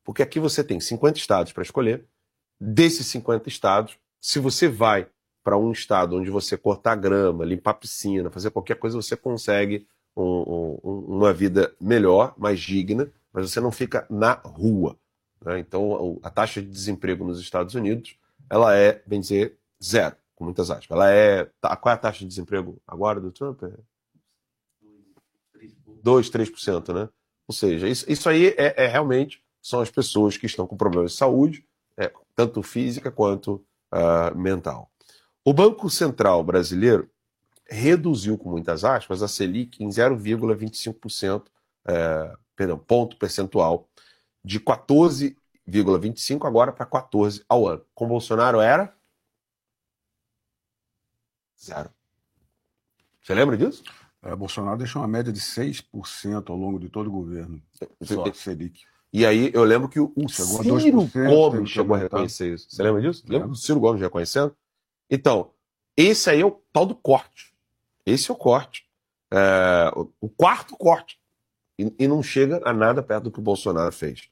Porque aqui você tem 50 estados para escolher. Desses 50 estados, se você vai para um estado onde você cortar grama, limpar piscina, fazer qualquer coisa, você consegue uma vida melhor, mais digna, mas você não fica na rua, né? Então, a taxa de desemprego nos Estados Unidos, ela é, bem dizer, zero, com muitas aspas. Qual é a taxa de desemprego agora do Trump? 2, 3%, né? Ou seja, isso aí realmente são as pessoas que estão com problemas de saúde, tanto física quanto mental. O Banco Central brasileiro reduziu, com muitas aspas, a Selic em 0,25%, ponto percentual, de 14,25% agora para 14% ao ano. Com Bolsonaro era zero. Você lembra disso? Bolsonaro deixou uma média de 6% ao longo de todo o governo. Só Selic. E aí eu lembro que o Ciro Gomes chegou a reconhecer isso. Você lembra disso? Lembra do Ciro Gomes reconhecendo? Então, esse aí é o tal do corte. Esse é o corte. O quarto corte. E não chega a nada perto do que o Bolsonaro fez.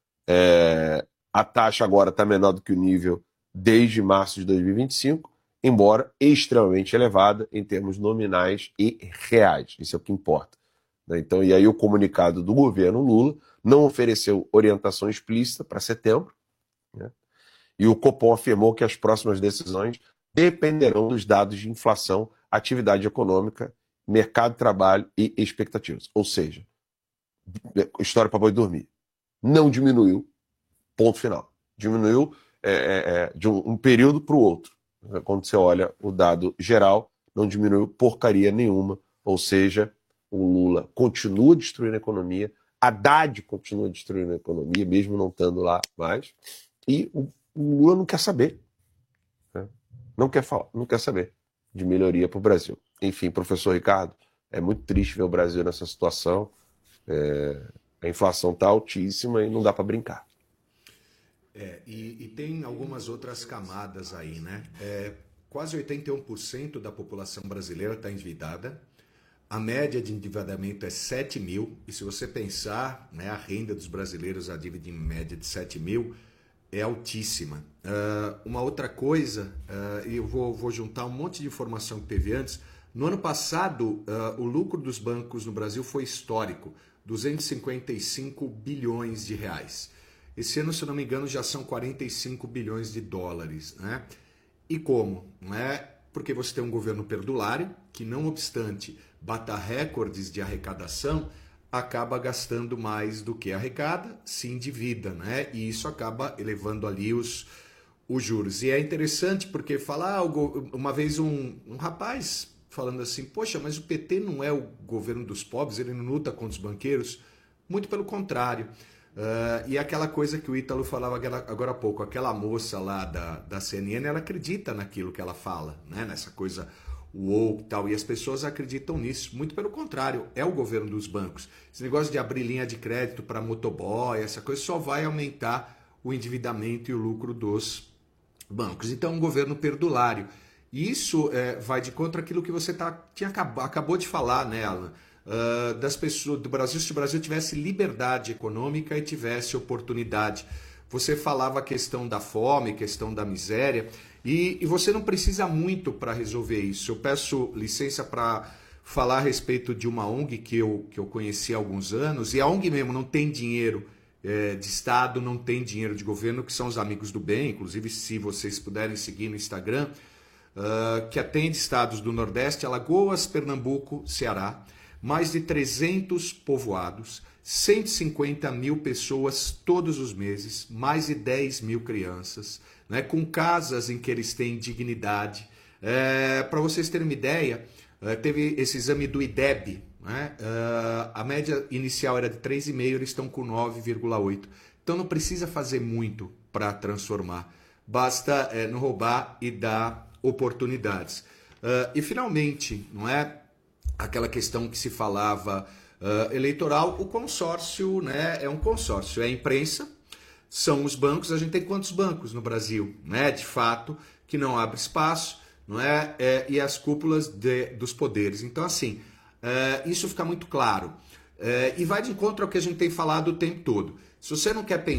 A taxa agora está menor do que o nível desde março de 2025, embora extremamente elevada em termos nominais e reais. Isso é o que importa. Então, e aí o comunicado do governo Lula não ofereceu orientação explícita para setembro, né? E o Copom afirmou que as próximas decisões dependerão dos dados de inflação, atividade econômica, mercado de trabalho e expectativas. Ou seja, história para boi dormir. Não diminuiu, ponto final. Diminuiu de um período para o outro. Quando você olha o dado geral, não diminuiu porcaria nenhuma. Ou seja, o Lula continua destruindo a economia, Haddad continua destruindo a economia, mesmo não estando lá mais, e o Lula não quer saber. Né? Não quer falar, não quer saber de melhoria para o Brasil. Enfim, professor Ricardo, é muito triste ver o Brasil nessa situação. A inflação está altíssima e não dá para brincar. E tem algumas outras camadas aí, né? Quase 81% da população brasileira está endividada. A média de endividamento é 7 mil, e se você pensar, né, a renda dos brasileiros, a dívida em média de 7 mil, é altíssima. Uma outra coisa, eu vou juntar um monte de informação que teve antes. No ano passado, o lucro dos bancos no Brasil foi histórico, 255 bilhões de reais. Esse ano, se eu não me engano, já são 45 bilhões de dólares, né? E como? Não é porque você tem um governo perdulário que, não obstante bata recordes de arrecadação, acaba gastando mais do que arrecada, se endivida, né? E isso acaba elevando ali os juros. E é interessante porque uma vez um rapaz falando assim, poxa, mas o PT não é o governo dos pobres, ele não luta contra os banqueiros? Muito pelo contrário. E aquela coisa que o Ítalo falava agora há pouco, aquela moça lá da CNN, ela acredita naquilo que ela fala, né? Nessa coisa woke e tal, e as pessoas acreditam nisso. Muito pelo contrário, é o governo dos bancos. Esse negócio de abrir linha de crédito para motoboy, essa coisa só vai aumentar o endividamento e o lucro dos bancos. Então, um governo perdulário. E isso vai de contra aquilo que você acabou de falar, né, Alan? Das pessoas do Brasil, se o Brasil tivesse liberdade econômica e tivesse oportunidade. Você falava a questão da fome, questão da miséria, e você não precisa muito para resolver isso. Eu peço licença para falar a respeito de uma ONG que eu conheci há alguns anos, e a ONG mesmo não tem dinheiro de Estado, não tem dinheiro de governo, que são os Amigos do Bem, inclusive se vocês puderem seguir no Instagram, que atende estados do Nordeste, Alagoas, Pernambuco, Ceará, mais de 300 povoados, 150 mil pessoas todos os meses, mais de 10 mil crianças, né, com casas em que eles têm dignidade. Para vocês terem uma ideia, teve esse exame do IDEB, né, a média inicial era de 3,5, eles estão com 9,8. Então não precisa fazer muito para transformar, basta não roubar e dar oportunidades. E finalmente, não é aquela questão que se falava eleitoral, o consórcio, né, é um consórcio, é a imprensa, são os bancos. A gente tem quantos bancos no Brasil, né, de fato, que não abre espaço, não é? E as cúpulas dos poderes. Então, assim, isso fica muito claro. E vai de encontro ao que a gente tem falado o tempo todo. Se você não quer pensar